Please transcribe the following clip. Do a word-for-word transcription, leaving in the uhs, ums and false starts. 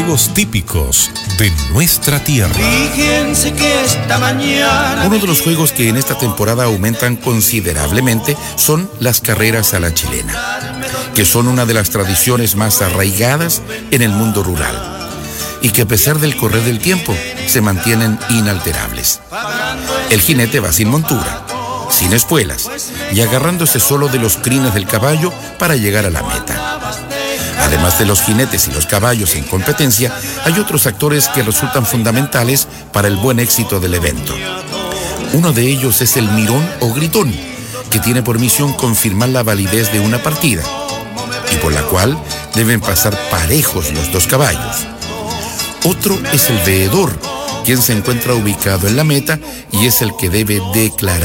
Juegos típicos de nuestra tierra. Fíjense que esta mañana... Uno de los juegos que en esta temporada aumentan considerablemente son las carreras a la chilena, que son una de las tradiciones más arraigadas en el mundo rural y que a pesar del correr del tiempo se mantienen inalterables. El jinete va sin montura, sin espuelas y agarrándose solo de los crines del caballo para llegar a la meta. Además de los jinetes y los caballos en competencia, hay otros actores que resultan fundamentales para el buen éxito del evento. Uno de ellos es el mirón o gritón, que tiene por misión confirmar la validez de una partida y por la cual deben pasar parejos los dos caballos. Otro es el veedor, quien se encuentra ubicado en la meta y es el que debe declarar